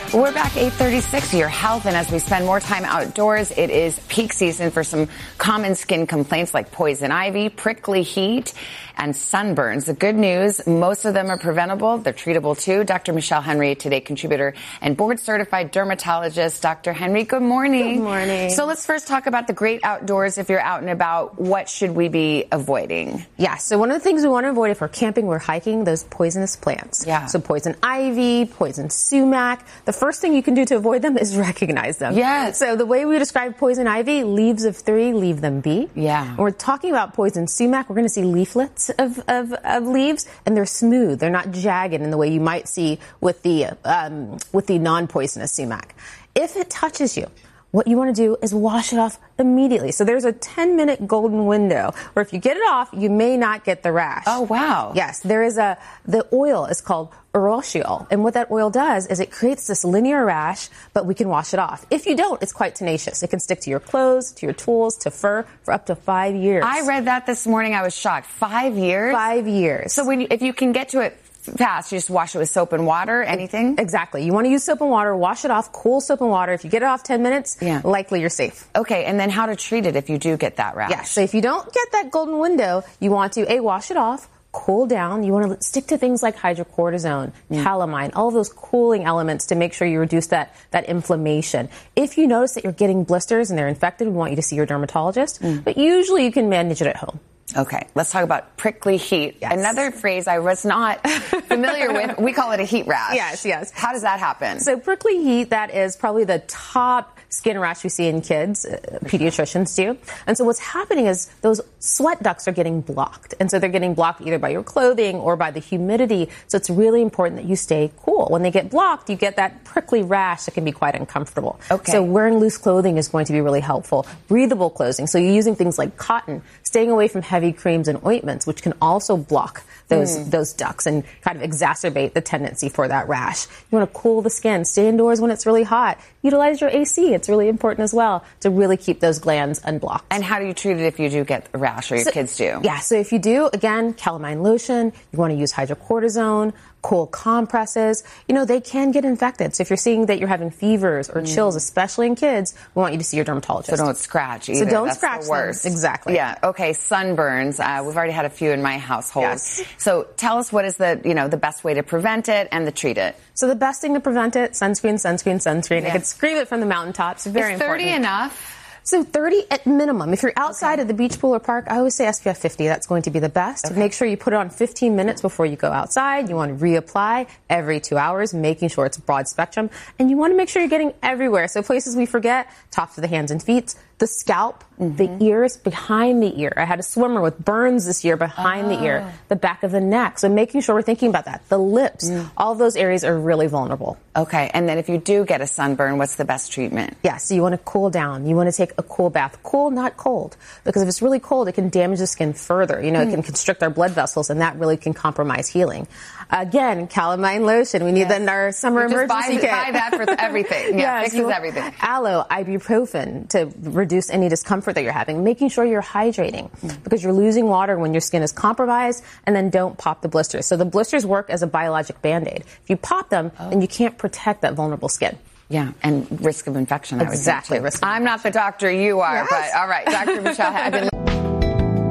We're back 8:36, your health, and as we spend more time outdoors, it is peak season for some common skin complaints like poison ivy, prickly heat, and sunburns. The good news, most of them are preventable. They're treatable too. Dr. Michelle Henry, Today contributor and board-certified dermatologist. Dr. Henry, good morning. Good morning. So let's first talk about the great outdoors. If you're out and about, what should we be avoiding? Yeah, so one of the things we want to avoid if we're camping, we're hiking, those poisonous plants. Yeah. So poison ivy, poison sumac. The first thing you can do to avoid them is recognize them. Yes. So the way we describe poison ivy, leaves of 3, leave them be. Yeah. When we're talking about poison sumac, we're going to see leaflets of leaves, and they're smooth. They're not jagged in the way you might see with the non-poisonous sumac. If it touches you, what you want to do is wash it off immediately. So there's a 10-minute golden window where if you get it off, you may not get the rash. Oh, wow. Yes, the oil is called urushiol. And what that oil does is it creates this linear rash, but we can wash it off. If you don't, it's quite tenacious. It can stick to your clothes, to your tools, to fur for up to 5 years. I read that this morning. I was shocked. 5 years? 5 years. So if you can get to it fast, you just wash it with soap and water, anything? Exactly. You want to use soap and water, wash it off, cool soap and water. If you get it off 10 minutes, likely you're safe. Okay, and then how to treat it if you do get that rash? Yeah, so if you don't get that golden window, you want to, wash it off, cool down. You want to stick to things like hydrocortisone, calamine, all of those cooling elements to make sure you reduce that inflammation. If you notice that you're getting blisters and they're infected, we want you to see your dermatologist, but usually you can manage it at home. Okay, let's talk about prickly heat. Yes. Another phrase I was not familiar with. We call it a heat rash. Yes. How does that happen? So prickly heat, that is probably the top skin rash we see in kids. Pediatricians do. And so what's happening is those sweat ducts are getting blocked. And so they're getting blocked either by your clothing or by the humidity. So it's really important that you stay cool. When they get blocked, you get that prickly rash that can be quite uncomfortable. Okay. So wearing loose clothing is going to be really helpful. Breathable clothing. So you're using things like cotton, staying away from heavy creams and ointments, which can also block those ducts and kind of exacerbate the tendency for that rash. You want to cool the skin. Stay indoors when it's really hot. Utilize your AC. It's really important as well to really keep those glands unblocked. And how do you treat it if you do get a rash or your kids do? Yeah, so if you do, again, calamine lotion, you want to use hydrocortisone, cool compresses. They can get infected. So if you're seeing that you're having fevers or chills, especially in kids, we want you to see your dermatologist. So don't scratch either. So don't That's scratch the worst. them. Exactly. Yeah. Okay. Sunburns. We've already had a few in my household. Yes. So tell us what is the best way to prevent it and to treat it. So the best thing to prevent it, sunscreen. Yeah. I could scream it from the mountaintops. Very important. Is 30 enough? So 30 at minimum. If you're outside at the beach, pool, or park, I always say SPF 50. That's going to be the best. Okay. Make sure you put it on 15 minutes before you go outside. You want to reapply every 2 hours, making sure it's broad spectrum. And you want to make sure you're getting everywhere. So places we forget, tops of the hands and feet, the scalp, the ears, behind the ear. I had a swimmer with burns this year behind the ear, the back of the neck. So making sure we're thinking about that. The lips, all of those areas are really vulnerable. Okay, and then if you do get a sunburn, what's the best treatment? Yeah, so you want to cool down. You want to take a cool bath. Cool, not cold. Because if it's really cold, it can damage the skin further. It can constrict our blood vessels, and that really can compromise healing. Again, calamine lotion. We need that in our summer emergency kit. Buy that for everything. Yeah, fixes everything. Aloe, ibuprofen to reduce any discomfort that you're having. Making sure you're hydrating because you're losing water when your skin is compromised, and then don't pop the blisters. So the blisters work as a biologic Band-Aid. If you pop them, then you can't protect that vulnerable skin. Yeah, and risk of infection. Exactly. I'm not the doctor you are, but all right, Dr. Michelle.